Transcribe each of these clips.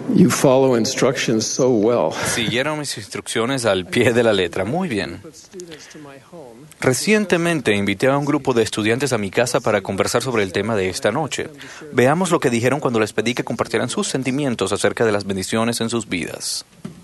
You follow instructions so well. Siguieron mis instrucciones al pie de la letra. Muy bien. Recientemente invité a un grupo de estudiantes a mi casa para conversar sobre el tema de esta noche. Veamos lo que dijeron cuando les pedí que compartieran sus sentimientos acerca de las bendiciones en sus vidas.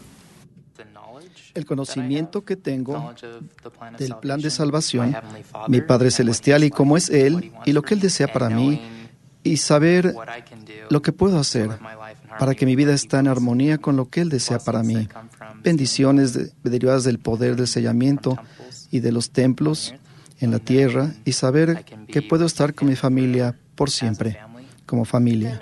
El conocimiento que tengo del plan de salvación, mi Padre Celestial y cómo es Él y lo que Él desea para mí, y saber lo que puedo hacer para que mi vida esté en armonía con lo que Él desea para mí. Bendiciones derivadas del poder del sellamiento y de los templos en la tierra, y saber que puedo estar con mi familia por siempre, como familia.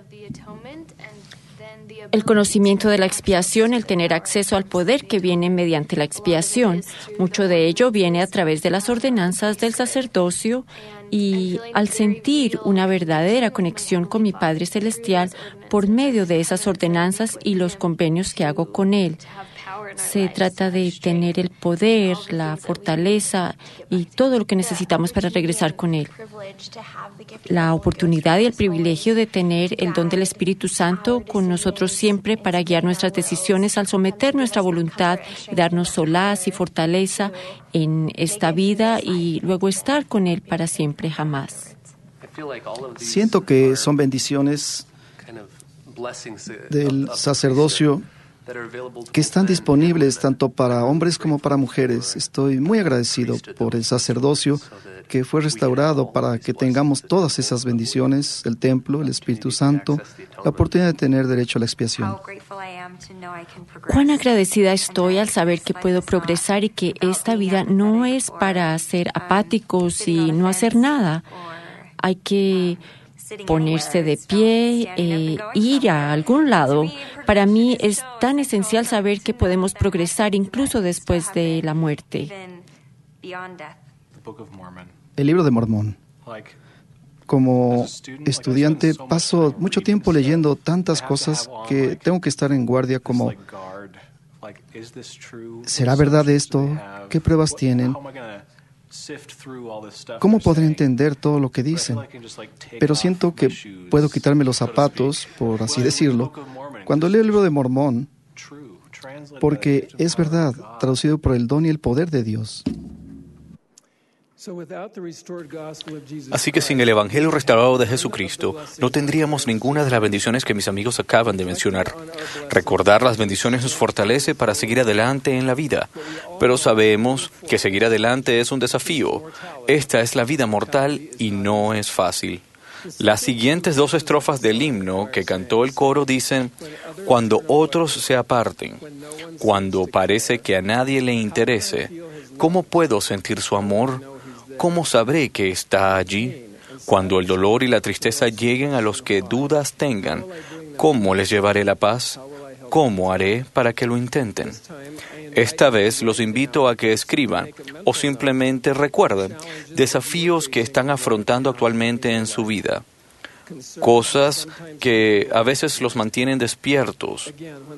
El conocimiento de la expiación, el tener acceso al poder que viene mediante la expiación. Mucho de ello viene a través de las ordenanzas del sacerdocio, y al sentir una verdadera conexión con mi Padre Celestial por medio de esas ordenanzas y los convenios que hago con Él. Se trata de tener el poder, la fortaleza y todo lo que necesitamos para regresar con Él. La oportunidad y el privilegio de tener el don del Espíritu Santo con nosotros siempre para guiar nuestras decisiones al someter nuestra voluntad y darnos solaz y fortaleza en esta vida y luego estar con Él para siempre, jamás. Siento que son bendiciones del sacerdocio que están disponibles tanto para hombres como para mujeres. Estoy muy agradecido por el sacerdocio que fue restaurado para que tengamos todas esas bendiciones, el templo, el Espíritu Santo, la oportunidad de tener derecho a la expiación. Cuán agradecida estoy al saber que puedo progresar y que esta vida no es para ser apáticos y no hacer nada. Hay que ponerse de pie e ir a algún lado. Para mí es tan esencial saber que podemos progresar incluso después de la muerte. El libro de Mormón. Como estudiante paso mucho tiempo leyendo tantas cosas que tengo que estar en guardia como ¿será verdad esto? ¿Qué pruebas tienen? ¿Cómo podré entender todo lo que dicen? Pero siento que puedo quitarme los zapatos, por así decirlo, cuando leo el libro de Mormón, porque es verdad, traducido por el don y el poder de Dios. Así que sin el Evangelio restaurado de Jesucristo, no tendríamos ninguna de las bendiciones que mis amigos acaban de mencionar. Recordar las bendiciones nos fortalece para seguir adelante en la vida, pero sabemos que seguir adelante es un desafío. Esta es la vida mortal y no es fácil. Las siguientes dos estrofas del himno que cantó el coro dicen: cuando otros se aparten, cuando parece que a nadie le interese, ¿cómo puedo sentir su amor? ¿Cómo sabré que está allí? Cuando el dolor y la tristeza lleguen a los que dudas tengan, ¿cómo les llevaré la paz? ¿Cómo haré para que lo intenten? Esta vez los invito a que escriban o simplemente recuerden desafíos que están afrontando actualmente en su vida, cosas que a veces los mantienen despiertos